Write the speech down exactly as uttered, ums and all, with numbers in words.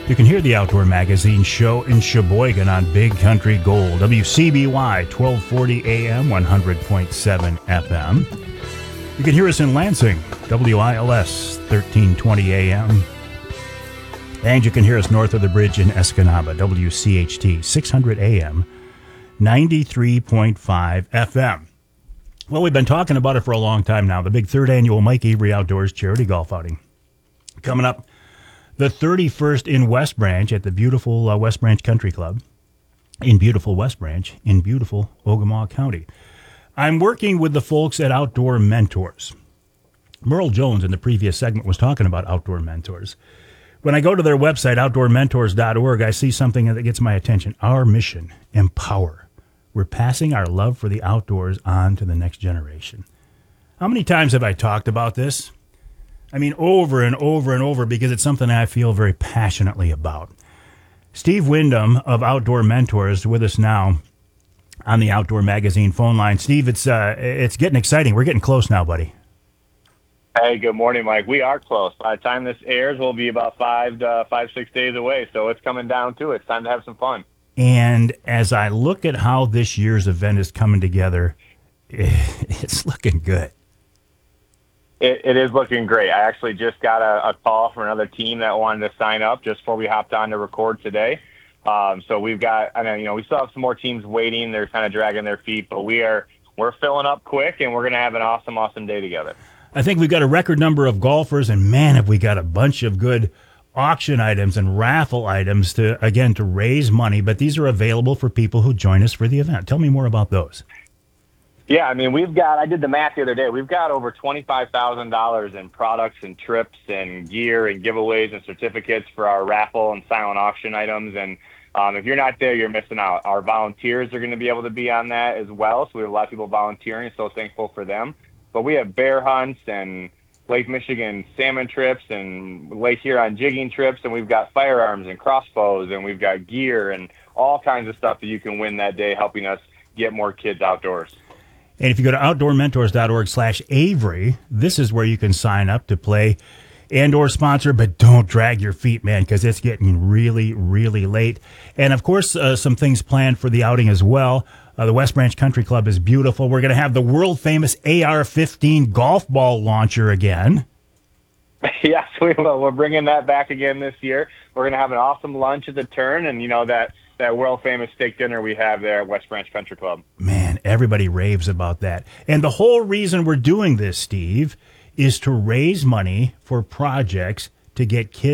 You can hear the Outdoor Magazine show in Sheboygan on Big Country Gold, W C B Y, twelve forty A M, one hundred point seven F M. You can hear us in Lansing, W I L S, thirteen twenty A M. And you can hear us north of the bridge in Escanaba, W C H T, six hundred A M, ninety-three point five F M. Well, we've been talking about it for a long time now, the big third annual Mike Avery Outdoors Charity Golf Outing. Coming up the thirty-first in West Branch at the beautiful uh, West Branch Country Club in beautiful West Branch in beautiful Ogemaw County. I'm working with the folks at Outdoor Mentors. Merle Jones in the previous segment was talking about Outdoor Mentors. When I go to their website, outdoor mentors dot org, I see something that gets my attention. Our mission, empower. We're passing our love for the outdoors on to the next generation. How many times have I talked about this? I mean, over and over and over, because it's something I feel very passionately about. Steve Wyndham of Outdoor Mentors with us now on the Outdoor Magazine phone line. Steve, it's uh, it's getting exciting. We're getting close now, buddy. Hey, good morning, Mike. We are close. By the time this airs, we'll be about five, uh, five, six days away, so it's coming down to it. It's time to have some fun. And as I look at how this year's event is coming together, it's looking good. It, it is looking great. I actually just got a, a call from another team that wanted to sign up just before we hopped on to record today. Um, so we've got, I know, you know, we still have some more teams waiting. They're kind of dragging their feet, but we are, we're filling up quick, and we're going to have an awesome, awesome day together. I think we've got a record number of golfers, and man, have we got a bunch of good auction items and raffle items to, again, to raise money, but these are available for people who join us for the event. Tell me more about those. Yeah, I mean, we've got, I did the math the other day, we've got over twenty-five thousand dollars in products and trips and gear and giveaways and certificates for our raffle and silent auction items. And um, if you're not there, you're missing out. Our volunteers are going to be able to be on that as well. So we have a lot of people volunteering, so thankful for them. But we have bear hunts and Lake Michigan salmon trips and Lake Huron jigging trips, and we've got firearms and crossbows, and we've got gear and all kinds of stuff that you can win that day, helping us get more kids outdoors. And if you go to outdoor mentors dot org slash Avery, this is where you can sign up to play and or sponsor, but don't drag your feet, man, because it's getting really, really late. And, of course, uh, some things planned for the outing as well. Uh, the West Branch Country Club is beautiful. We're going to have the world-famous A R fifteen golf ball launcher again. Yes, we will. We're bringing that back again this year. We're going to have an awesome lunch at the turn, and, you know, that, that world-famous steak dinner we have there at West Branch Country Club. Man, everybody raves about that. And the whole reason we're doing this, Steve, is to raise money for projects to get kids